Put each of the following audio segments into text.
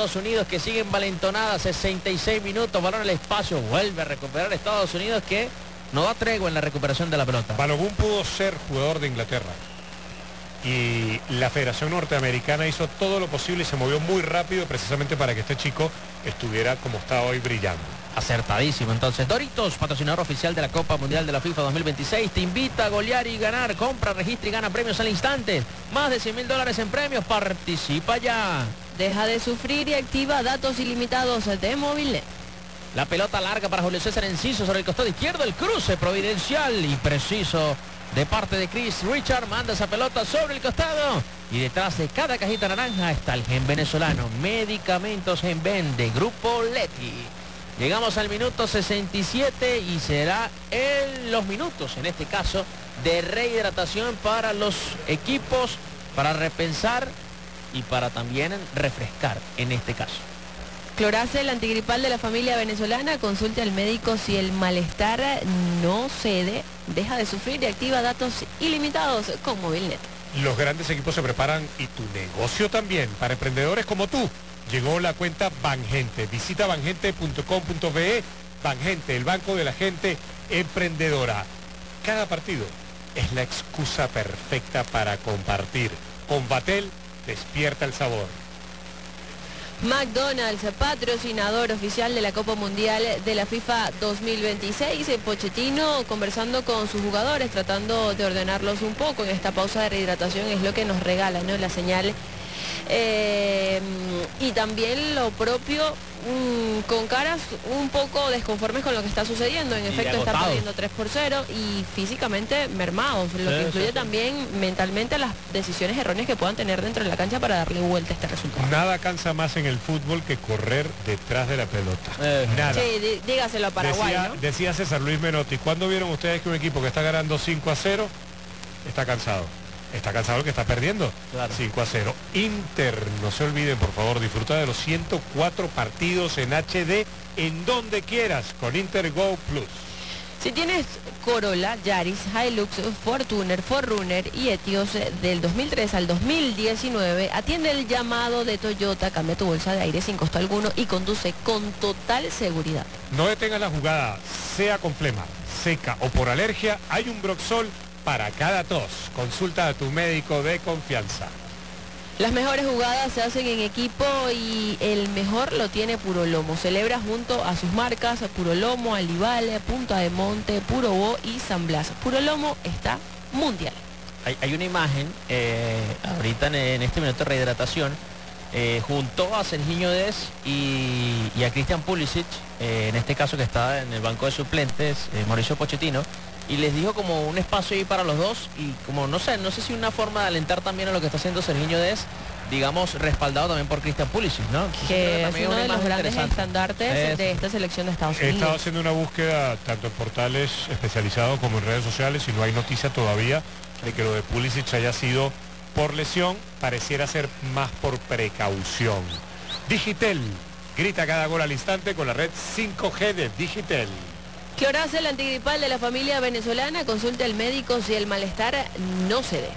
Estados Unidos, que sigue envalentonada. 66 minutos, balón al espacio. Vuelve a recuperar Estados Unidos, que no da tregua en la recuperación de la pelota. Balogun pudo ser jugador de Inglaterra. Y la Federación Norteamericana hizo todo lo posible y se movió muy rápido precisamente para que este chico estuviera como está hoy, brillando. Acertadísimo. Entonces, Doritos, patrocinador oficial de la Copa Mundial de la FIFA 2026, te invita a golear y ganar. Compra, registra y gana premios al instante. Más de $100.000 en premios. Participa ya. Deja de sufrir y activa datos ilimitados de Movilnet. La pelota larga para Julio César Enciso sobre el costado izquierdo. El cruce providencial y preciso de parte de Chris Richard. Manda esa pelota sobre el costado. Y detrás de cada cajita naranja está el Gen venezolano. Medicamentos Genven de Grupo Leti. Llegamos al minuto 67 y será en los minutos, en este caso, de rehidratación para los equipos, para repensar y para también refrescar en este caso. Cloracel antigripal de la familia venezolana. Consulte al médico si el malestar no cede. Deja de sufrir y activa datos ilimitados con Movilnet. Los grandes equipos se preparan y tu negocio también. Para emprendedores como tú, llegó la cuenta Bangente. Visita bangente.com.be. Bangente, el banco de la gente emprendedora. Cada partido es la excusa perfecta para compartir. Con Batel, despierta el sabor. McDonald's, patrocinador oficial de la Copa Mundial de la FIFA 2026. Pochettino conversando con sus jugadores, tratando de ordenarlos un poco en esta pausa de rehidratación, es lo que nos regala, ¿no?, la señal. Y también lo propio, con caras un poco desconformes con lo que está sucediendo. En efecto, están perdiendo 3-0 y físicamente mermados, lo que incluye también mentalmente las decisiones erróneas que puedan tener dentro de la cancha para darle vuelta a este resultado. Nada cansa más en el fútbol que correr detrás de la pelota. Nada. Sí, dígaselo a Paraguay, ¿no? Decía César Luis Menotti, ¿cuándo vieron ustedes que un equipo que está ganando 5-0 está cansado? Está cansado el que está perdiendo. Claro. 5-0. Inter, no se olviden, por favor, disfruta de los 104 partidos en HD en donde quieras con Inter Go Plus. Si tienes Corolla, Yaris, Hilux, Fortuner, 4Runner y Etios del 2003 al 2019, atiende el llamado de Toyota, cambia tu bolsa de aire sin costo alguno y conduce con total seguridad. No detengas la jugada, sea con flema, seca o por alergia, hay un Broxol para cada tos. Consulta a tu médico de confianza. Las mejores jugadas se hacen en equipo y el mejor lo tiene Puro Lomo. Celebra junto a sus marcas Puro Lomo, Alibale, Punta de Monte, Puro Bo y San Blas. Puro Lomo está mundial. Hay una imagen ahorita en este minuto de rehidratación junto a Sergiño Dest y a Christian Pulisic, en este caso que está en el banco de suplentes, Mauricio Pochettino, y les dijo como un espacio ahí para los dos y como no sé si una forma de alentar también a lo que está haciendo Sergiño Dest, digamos respaldado también por Christian Pulisic, ¿no? Que es uno de los grandes estandartes de esta selección de Estados Unidos. He estado haciendo una búsqueda tanto en portales especializados como en redes sociales y no hay noticia todavía de que lo de Pulisic haya sido por lesión, pareciera ser más por precaución. Digitel, grita cada gol al instante con la red 5G de Digitel. Cloracel antigripal de la familia venezolana. Consulte al médico si el malestar no cede.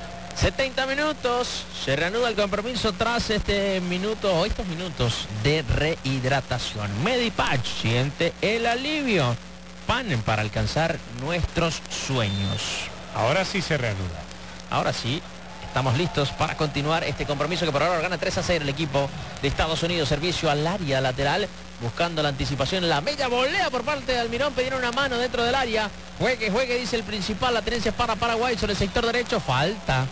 70 minutos, se reanuda el compromiso tras estos minutos de rehidratación. Medipatch, siente el alivio. Pan para alcanzar nuestros sueños. Ahora sí se reanuda. Ahora sí. Estamos listos para continuar este compromiso que por ahora gana 3-0 el equipo de Estados Unidos. Servicio al área lateral, buscando la anticipación. La media volea por parte de Almirón, pidieron una mano dentro del área. Juegue, dice el principal. La tenencia es para Paraguay sobre el sector derecho. Falta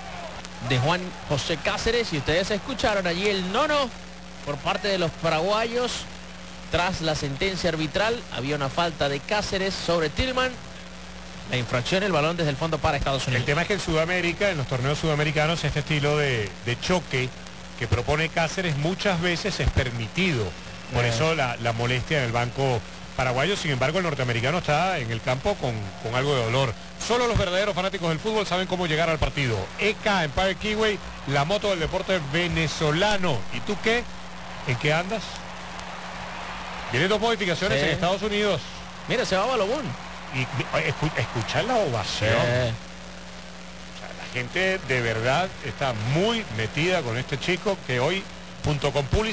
de Juan José Cáceres. Y ustedes escucharon allí el nono por parte de los paraguayos. Tras la sentencia arbitral, había una falta de Cáceres sobre Tillman. La infracción, el balón desde el fondo para Estados Unidos. El tema es que en Sudamérica, en los torneos sudamericanos, este estilo de choque que propone Cáceres muchas veces es permitido. Por eso la molestia en el banco paraguayo. Sin embargo, el norteamericano está en el campo con algo de dolor. Solo los verdaderos fanáticos del fútbol saben cómo llegar al partido. EK Empire Kiwi, la moto del deporte venezolano. ¿Y tú qué? ¿En qué andas? Vienen 2 modificaciones en Estados Unidos. Mira, se va Balogun. Y escuchar la ovación. O sea, la gente de verdad está muy metida con este chico que hoy, junto con Pulisic,